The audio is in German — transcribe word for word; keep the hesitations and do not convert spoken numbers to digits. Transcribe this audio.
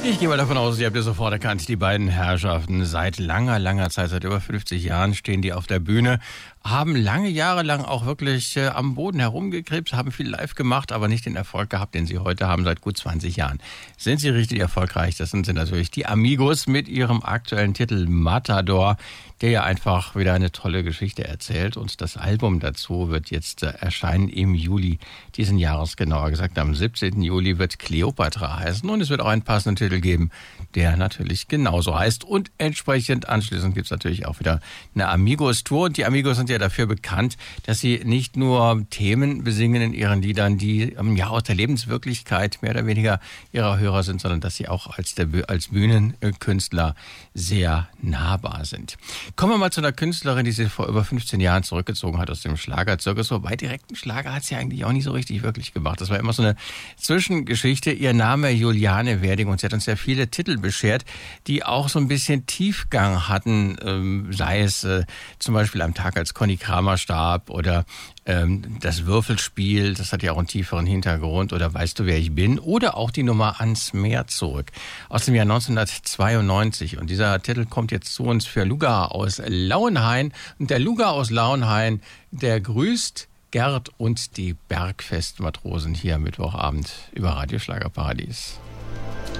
Ich gehe mal davon aus, ihr habt ja sofort erkannt, die beiden Herrschaften. Seit langer, langer Zeit, seit über fünfzig Jahren stehen die auf der Bühne, haben lange Jahre lang auch wirklich äh, am Boden herumgekrebst, haben viel live gemacht, aber nicht den Erfolg gehabt, den sie heute haben seit gut zwanzig Jahren. Sind sie richtig erfolgreich? Das sind sie natürlich die Amigos mit ihrem aktuellen Titel Matador, der ja einfach wieder eine tolle Geschichte erzählt. Und das Album dazu wird jetzt äh, erscheinen im Juli diesen Jahres, genauer gesagt am siebzehnten Juli wird Kleopatra heißen. Und es wird auch einen passenden Titel geben, der natürlich genauso heißt. Und entsprechend anschließend gibt es natürlich auch wieder eine Amigos-Tour. Und die Amigos sind ja dafür bekannt, dass sie nicht nur Themen besingen in ihren Liedern, die ähm, ja aus der Lebenswirklichkeit mehr oder weniger ihrer Hörer sind, sondern dass sie auch als, der, als Bühnenkünstler sehr nahbar sind. Kommen wir mal zu einer Künstlerin, die sich vor über fünfzehn Jahren zurückgezogen hat aus dem Schlagerzirkus. Wobei direkten Schlager hat sie eigentlich auch nicht so richtig wirklich gemacht. Das war immer so eine Zwischengeschichte. Ihr Name Juliane Werding, und sie hat uns ja viele Titel beschert, die auch so ein bisschen Tiefgang hatten, ähm, sei es äh, zum Beispiel am Tag, als Conny Kramer starb, oder ähm, das Würfelspiel, das hat ja auch einen tieferen Hintergrund, oder Weißt du, wer ich bin, oder auch die Nummer Ans Meer zurück aus dem Jahr neunzehnhundertzweiundneunzig. Und dieser Titel kommt jetzt zu uns für Luga aus Lauenhain. Und der Luga aus Lauenhain, der grüßt Gerd und die Bergfestmatrosen hier Mittwochabend über Radio Schlagerparadies.